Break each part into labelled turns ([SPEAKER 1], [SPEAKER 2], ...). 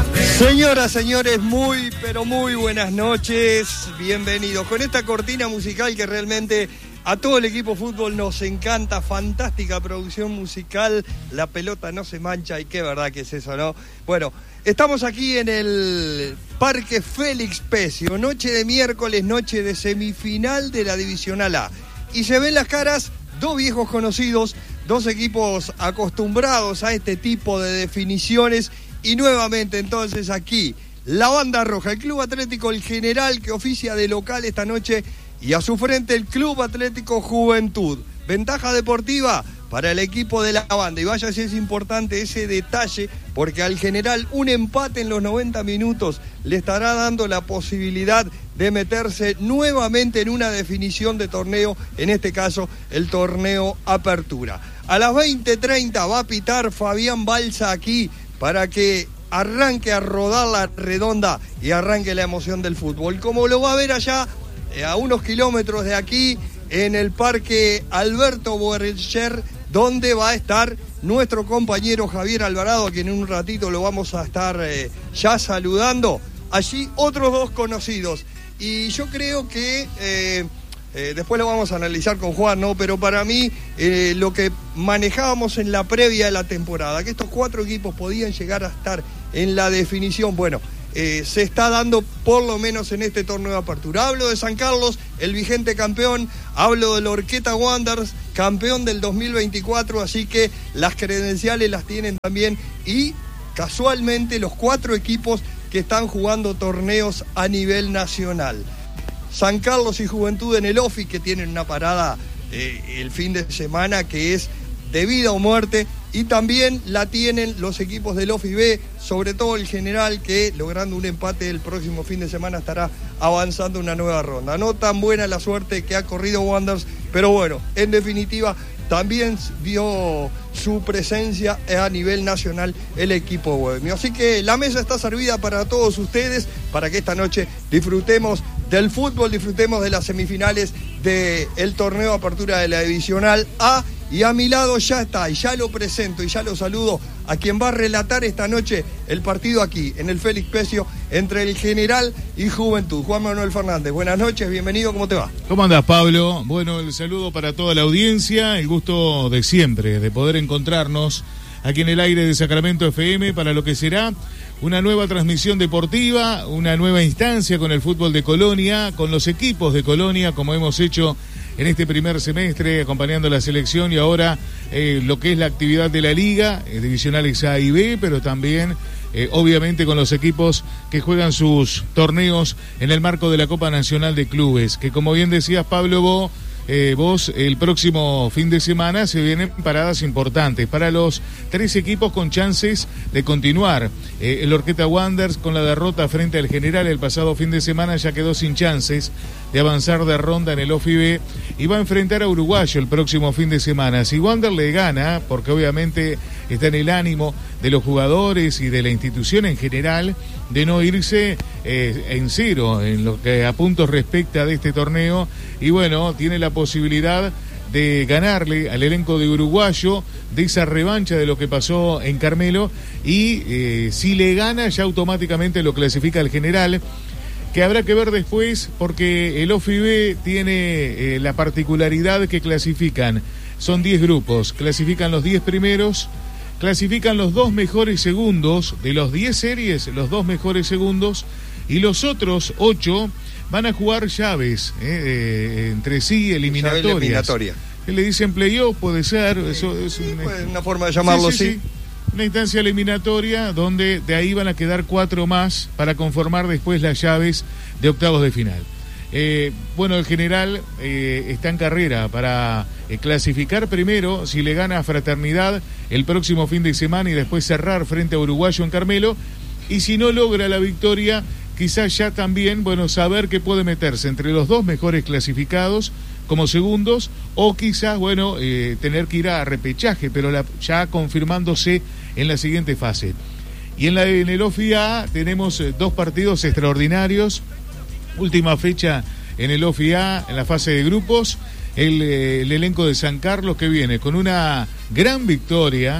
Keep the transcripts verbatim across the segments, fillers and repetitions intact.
[SPEAKER 1] Señoras, señores, muy, pero muy buenas noches. Bienvenidos con esta cortina musical que realmente a todo el equipo fútbol nos encanta. Fantástica producción musical. La pelota no se mancha y qué verdad que es eso, ¿no? Bueno, estamos aquí en el Parque Félix Pecio. Noche de miércoles, noche de semifinal de la Divisional A. Y se ven las caras, dos viejos conocidos, dos equipos acostumbrados a este tipo de definiciones. Y nuevamente entonces aquí, la banda roja, el Club Atlético El General que oficia de local esta noche y a su frente el Club Atlético Juventud. Ventaja deportiva para el equipo de la banda. Y vaya si es importante ese detalle porque al General un empate en los noventa minutos le estará dando la posibilidad de meterse nuevamente en una definición de torneo, en este caso el torneo Apertura. A las veinte treinta va a pitar Fabián Balsa aquí para que arranque a rodar la redonda y arranque la emoción del fútbol. Como lo va a ver allá, eh, a unos kilómetros de aquí, en el Parque Alberto Boercher, donde va a estar nuestro compañero Javier Alvarado, a quien en un ratito lo vamos a estar eh, ya saludando. Allí otros dos conocidos. Y yo creo que... Eh, Eh, después lo vamos a analizar con Juan, ¿no? Pero para mí, eh, lo que manejábamos en la previa de la temporada, que estos cuatro equipos podían llegar a estar en la definición, bueno, eh, se está dando por lo menos en este torneo de apertura. Hablo de San Carlos, el vigente campeón, hablo de la Horqueta Wanderers, campeón del dos mil veinticuatro, así que las credenciales las tienen también y casualmente los cuatro equipos que están jugando torneos a nivel nacional. San Carlos y Juventud en el O F I, que tienen una parada eh, el fin de semana que es de vida o muerte, y también la tienen los equipos del O F I B, sobre todo el General, que logrando un empate el próximo fin de semana estará avanzando una nueva ronda. No tan buena la suerte que ha corrido Wanderers, pero bueno, en definitiva también vio su presencia a nivel nacional el equipo bohemio. Así que la mesa está servida para todos ustedes, para que esta noche disfrutemos del fútbol, disfrutemos de las semifinales del torneo de apertura de la Divisional A. Y a mi lado ya está, y ya lo presento y ya lo saludo a quien va a relatar esta noche el partido aquí, en el Félix Pecio, entre el General y Juventud. Juan Manuel Fernández, buenas noches, bienvenido, ¿cómo te va?
[SPEAKER 2] ¿Cómo andás, Pablo? Bueno, el saludo para toda la audiencia, el gusto de siempre, de poder encontrarnos aquí en el aire de Sacramento F M para lo que será una nueva transmisión deportiva, una nueva instancia con el fútbol de Colonia, con los equipos de Colonia, como hemos hecho en este primer semestre, acompañando a la selección, y ahora eh, lo que es la actividad de la Liga, eh, divisionales A y B, pero también, eh, obviamente, con los equipos que juegan sus torneos en el marco de la Copa Nacional de Clubes, que como bien decías, Pablo, vos, eh, vos el próximo fin de semana se vienen paradas importantes para los tres equipos con chances de continuar. Eh, el Horqueta Wanderers, con la derrota frente al General el pasado fin de semana, ya quedó sin chances de avanzar de ronda en el O F I B y va a enfrentar a Uruguayo el próximo fin de semana. Si Wander le gana, porque obviamente está en el ánimo de los jugadores y de la institución en general de no irse eh, en cero en lo que a puntos respecta de este torneo, y bueno, tiene la posibilidad de ganarle al elenco de Uruguayo, de esa revancha de lo que pasó en Carmelo, y eh, si le gana ya automáticamente lo clasifica al General, que habrá que ver después porque el O F I B tiene eh, la particularidad que clasifican, son diez grupos, clasifican los diez primeros, clasifican los dos mejores segundos, de los diez series, los dos mejores segundos, y los otros ocho van a jugar llaves eh, eh, entre sí, eliminatorias.
[SPEAKER 1] eliminatoria.
[SPEAKER 2] Le dicen playoff, puede ser, sí, eso es
[SPEAKER 1] sí,
[SPEAKER 2] un,
[SPEAKER 1] pues, una forma de llamarlo, sí. sí, sí.
[SPEAKER 2] sí. Una instancia eliminatoria donde de ahí van a quedar cuatro más para conformar después las llaves de octavos de final. Eh, bueno, el General eh, está en carrera para eh, clasificar primero, si le gana a Fraternidad el próximo fin de semana, y después cerrar frente a Uruguayo en Carmelo, y si no logra la victoria, quizás ya también, bueno, saber que puede meterse entre los dos mejores clasificados como segundos, o quizás, bueno, eh, tener que ir a repechaje, pero la, ya confirmándose en la siguiente fase. Y en, la, en el O F I A tenemos eh, dos partidos extraordinarios, última fecha en el O F I A, en la fase de grupos, el, eh, el elenco de San Carlos, que viene con una gran victoria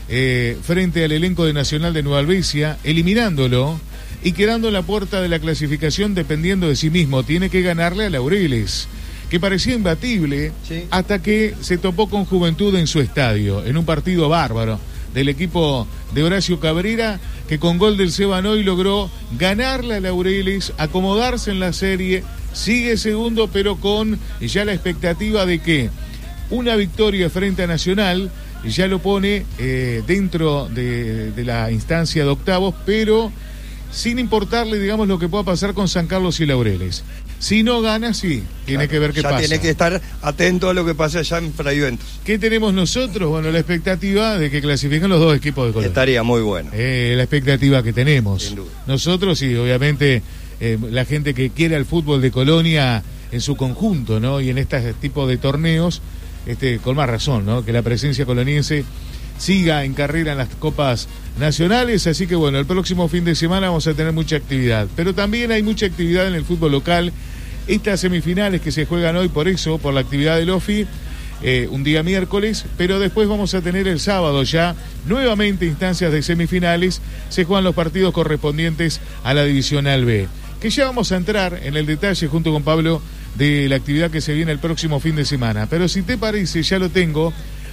[SPEAKER 2] eh, frente al elenco de Nacional de Nueva Albesia, eliminándolo y quedando en la puerta de la clasificación dependiendo de sí mismo. Tiene que ganarle a Laureles, que parecía imbatible, sí, hasta que se topó con Juventud en su estadio, en un partido bárbaro del equipo de Horacio Cabrera, que con gol del Sebanoy logró ganarle a Laureles, acomodarse en la serie, sigue segundo, pero con ya la expectativa de que una victoria frente a Nacional ya lo pone eh, dentro de, de la instancia de octavos, pero sin importarle, digamos, lo que pueda pasar con San Carlos y Laureles. Si no gana, sí, tiene claro, que ver qué
[SPEAKER 1] ya
[SPEAKER 2] pasa.
[SPEAKER 1] Tiene que estar atento a lo que pasa allá en Fraiventos.
[SPEAKER 2] ¿Qué tenemos nosotros? Bueno, la expectativa de que clasifiquen los dos equipos de Colonia.
[SPEAKER 1] Estaría muy bueno.
[SPEAKER 2] Eh, la expectativa que tenemos.
[SPEAKER 1] Sin duda.
[SPEAKER 2] Nosotros y obviamente eh, la gente que quiere al fútbol de Colonia en su conjunto, ¿no? Y en este tipo de torneos, este, con más razón, ¿no? Que la presencia coloniense siga en carrera en las copas nacionales, así que bueno, el próximo fin de semana vamos a tener mucha actividad, pero también hay mucha actividad en el fútbol local. Estas semifinales que se juegan hoy, por eso, por la actividad del O F I, eh, un día miércoles, pero después vamos a tener el sábado ya nuevamente instancias de semifinales, se juegan los partidos correspondientes a la Divisional B, que ya vamos a entrar en el detalle junto con Pablo de la actividad que se viene el próximo fin de semana, pero si te parece, ya lo tengo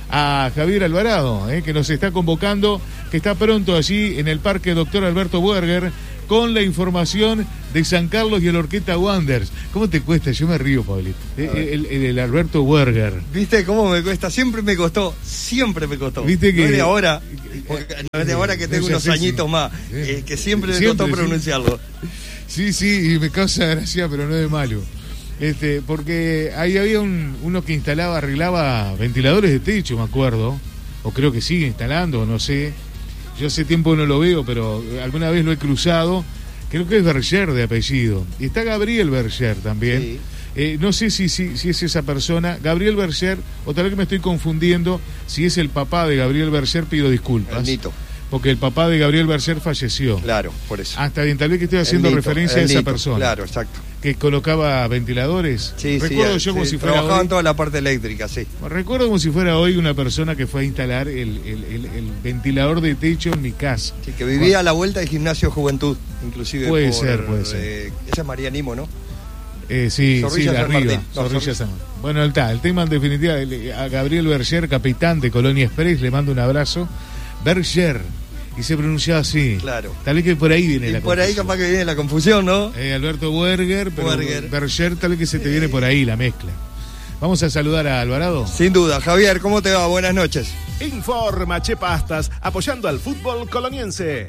[SPEAKER 2] a Javier Alvarado, eh, que nos está convocando, que está pronto allí en el Parque Doctor Alberto Werger, con la información de San Carlos y el Horqueta Wanderers. ¿Cómo te cuesta? Yo me río, Pablito. Eh, el, el, el Alberto Werger.
[SPEAKER 1] ¿Viste cómo me cuesta? Siempre me costó, siempre me costó.
[SPEAKER 2] ¿Viste que,
[SPEAKER 1] no es de ahora, no es de ahora que tengo
[SPEAKER 2] no,
[SPEAKER 1] unos
[SPEAKER 2] sí,
[SPEAKER 1] añitos
[SPEAKER 2] sí.
[SPEAKER 1] más, eh, que siempre,
[SPEAKER 2] siempre
[SPEAKER 1] me costó
[SPEAKER 2] sí.
[SPEAKER 1] pronunciarlo.
[SPEAKER 2] Sí, sí, y me causa gracia, pero no de malo. Este, porque ahí había un, uno que instalaba, arreglaba ventiladores de techo, me acuerdo, o creo que sigue instalando, no sé. Yo hace tiempo no lo veo, pero alguna vez lo he cruzado. Creo que es Berger de apellido. Y está Gabriel Berger también. Sí. Eh, no sé si, si, si es esa persona, Gabriel Berger, o tal vez que me estoy confundiendo. Si es el papá de Gabriel Berger, pido disculpas.
[SPEAKER 1] El Nito.
[SPEAKER 2] Porque el papá de Gabriel Berger falleció.
[SPEAKER 1] Claro, por eso.
[SPEAKER 2] Hasta bien, tal vez que estoy haciendo Nito, referencia a esa
[SPEAKER 1] Nito,
[SPEAKER 2] persona.
[SPEAKER 1] Claro, exacto.
[SPEAKER 2] Que colocaba ventiladores.
[SPEAKER 1] Sí,
[SPEAKER 2] recuerdo
[SPEAKER 1] sí,
[SPEAKER 2] yo como
[SPEAKER 1] sí,
[SPEAKER 2] si fuera
[SPEAKER 1] trabajaba
[SPEAKER 2] hoy,
[SPEAKER 1] en toda la parte eléctrica, sí.
[SPEAKER 2] Recuerdo como si fuera hoy una persona que fue a instalar el, el, el, el ventilador de techo en mi casa.
[SPEAKER 1] Sí, que vivía bueno. a la vuelta del Gimnasio Juventud, inclusive.
[SPEAKER 2] Puede
[SPEAKER 1] por,
[SPEAKER 2] ser, puede ser.
[SPEAKER 1] Eh, esa es María Nimo, ¿no?
[SPEAKER 2] Eh, sí,
[SPEAKER 1] Zorrilla
[SPEAKER 2] sí, de
[SPEAKER 1] San
[SPEAKER 2] arriba.
[SPEAKER 1] Martín. No,
[SPEAKER 2] Zorrilla San Martín. Bueno, está, el tema en definitiva, a Gabriel Berger, capitán de Colonia Express, le mando un abrazo. Berger. Y se pronunciaba así.
[SPEAKER 1] Claro.
[SPEAKER 2] Tal vez que por ahí viene
[SPEAKER 1] y
[SPEAKER 2] la
[SPEAKER 1] por
[SPEAKER 2] confusión.
[SPEAKER 1] ahí capaz que viene la confusión, ¿no?
[SPEAKER 2] Eh, Alberto Werger, pero
[SPEAKER 1] Werger.
[SPEAKER 2] Berger, tal vez que se te viene por ahí la mezcla. Vamos a saludar a Alvarado.
[SPEAKER 1] Sin duda. Javier, ¿cómo te va? Buenas noches.
[SPEAKER 3] Informa Che Pastas, apoyando al fútbol coloniense.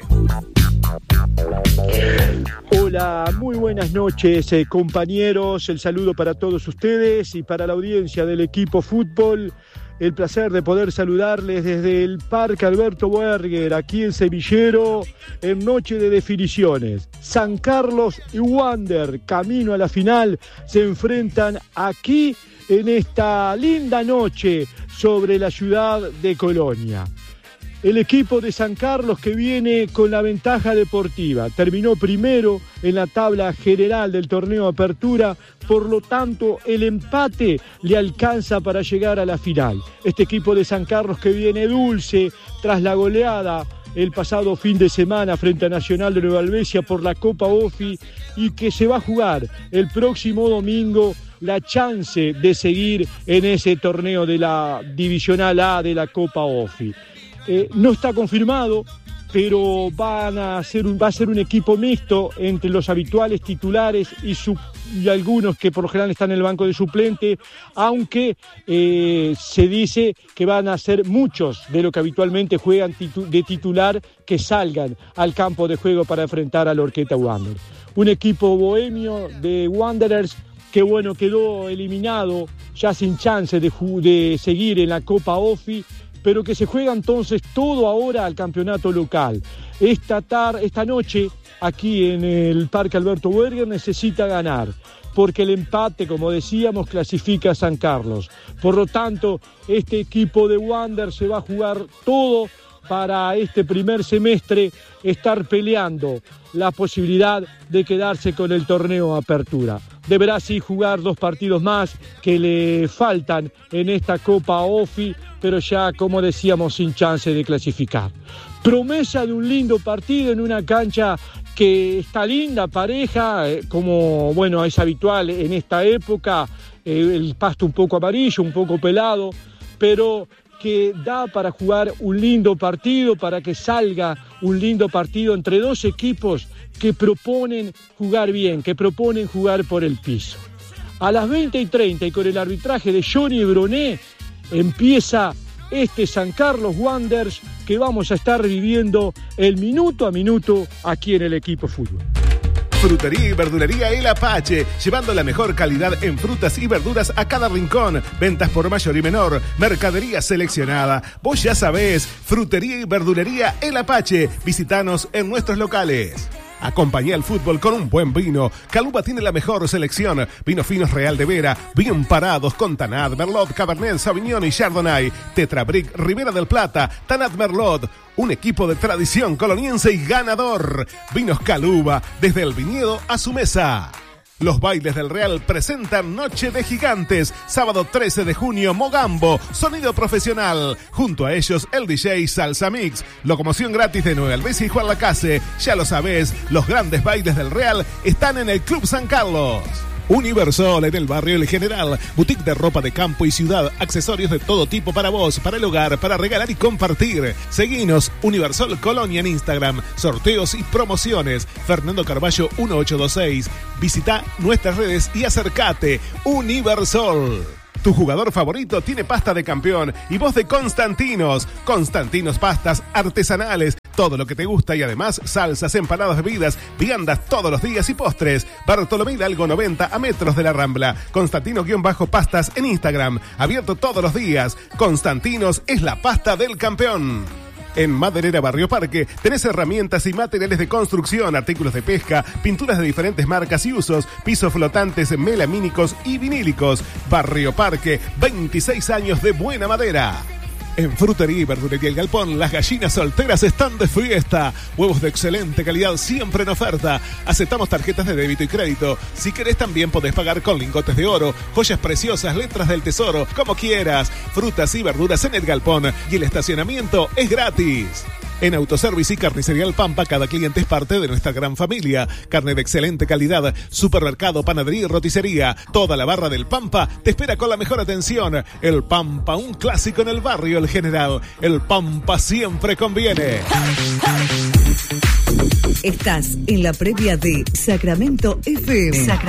[SPEAKER 4] Hola, muy buenas noches, eh, compañeros. El saludo para todos ustedes y para la audiencia del equipo fútbol. El placer de poder saludarles desde el Parque Alberto Werger, aquí en Semillero, en noche de definiciones. San Carlos y Wander, camino a la final, se enfrentan aquí en esta linda noche sobre la ciudad de Colonia. El equipo de San Carlos, que viene con la ventaja deportiva, terminó primero en la tabla general del torneo Apertura, por lo tanto el empate le alcanza para llegar a la final. Este equipo de San Carlos, que viene dulce tras la goleada el pasado fin de semana frente a Nacional de Nueva Albesia por la Copa O F I, y que se va a jugar el próximo domingo la chance de seguir en ese torneo de la Divisional A de la Copa O F I. Eh, no está confirmado, pero van a ser un, va a ser un equipo mixto entre los habituales titulares y, su, y algunos que por lo general están en el banco de suplente, aunque eh, se dice que van a ser muchos de los que habitualmente juegan titu, de titular que salgan al campo de juego para enfrentar al Horqueta Wanderers. Un equipo bohemio de Wanderers que bueno, quedó eliminado ya sin chance de, de seguir en la Copa O F I, pero que se juega entonces todo ahora al campeonato local. Esta, tar, esta noche, aquí en el Parque Alberto Werger, necesita ganar, porque el empate, como decíamos, clasifica a San Carlos. Por lo tanto, este equipo de Wander se va a jugar todo para este primer semestre estar peleando la posibilidad de quedarse con el torneo Apertura. deberá sí jugar dos partidos más que le faltan en esta Copa OFI, pero ya, como decíamos, sin chance de clasificar. Promesa de un lindo partido en una cancha que está linda, pareja, eh, como bueno es habitual en esta época, eh, el pasto un poco amarillo, un poco pelado, pero que da para jugar un lindo partido, para que salga un lindo partido entre dos equipos que proponen jugar bien, que proponen jugar por el piso. A las veinte y treinta y con el arbitraje de Johnny Broné empieza este San Carlos Wanderers que vamos a estar viviendo el minuto a minuto aquí en el Equipo Fútbol.
[SPEAKER 3] Frutería y verdulería El Apache, llevando la mejor calidad en frutas y verduras a cada rincón. Ventas por mayor y menor, mercadería seleccionada. Vos ya sabés, Frutería y verdulería El Apache. Visitanos en nuestros locales. Acompañá el fútbol con un buen vino. Caluba tiene la mejor selección. Vinos finos Real de Vera, bien parados con Tanat, Merlot, Cabernet Sauvignon y Chardonnay. Tetrabric, Ribera del Plata, Tanat Merlot. Un equipo de tradición coloniense y ganador. Vinos Caluba, desde el viñedo a su mesa. Los Bailes del Real presentan Noche de Gigantes, sábado trece de junio, Mogambo, sonido profesional. Junto a ellos, el D J Salsa Mix. Locomoción gratis de Nueva Alvesia y Juan Lacase. Ya lo sabés, los grandes Bailes del Real están en el Club San Carlos. Universol en el barrio El General, boutique de ropa de campo y ciudad, accesorios de todo tipo para vos, para el hogar, para regalar y compartir. Seguinos, Universol Colonia en Instagram, sorteos y promociones. Fernando Carballo mil ochocientos veintiséis. Visita nuestras redes y acércate. Universol. Tu jugador favorito tiene pasta de campeón y vos de Constantinos. Constantinos pastas artesanales. Todo lo que te gusta y además salsas, empanadas, bebidas, viandas todos los días y postres. Bartolomé Hidalgo noventa a metros de la Rambla. Constantino-pastas en Instagram. Abierto todos los días. Constantinos es la pasta del campeón. En Maderera Barrio Parque tenés herramientas y materiales de construcción, artículos de pesca, pinturas de diferentes marcas y usos, pisos flotantes, melamínicos y vinílicos. Barrio Parque, veintiséis años de buena madera. En Frutería y Verdulería El Galpón, las gallinas solteras están de fiesta. Huevos de excelente calidad siempre en oferta. Aceptamos tarjetas de débito y crédito. Si querés también podés pagar con lingotes de oro, joyas preciosas, letras del tesoro, como quieras. Frutas y verduras en El Galpón y el estacionamiento es gratis. En Autoservice y Carnicería El Pampa, cada cliente es parte de nuestra gran familia. Carne de excelente calidad, supermercado, panadería y roticería. Toda la barra del Pampa te espera con la mejor atención. El Pampa, un clásico en el barrio El General. El Pampa siempre conviene.
[SPEAKER 5] Estás en la previa de Sacramento F M.